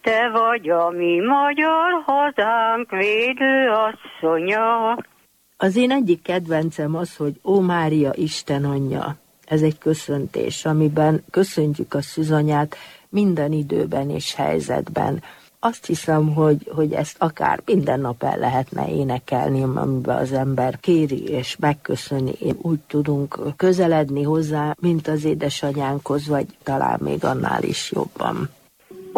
Te vagy a mi magyar hazánk védőasszonya. Az én egyik kedvencem az, hogy Ó Mária, Isten anyja. Ez egy köszöntés, amiben köszöntjük a szűzanyát minden időben és helyzetben. Azt hiszem, hogy ezt akár minden nap el lehetne énekelni, amiben az ember kéri és megköszöni. Úgy tudunk közeledni hozzá, mint az édesanyánkhoz, vagy talán még annál is jobban.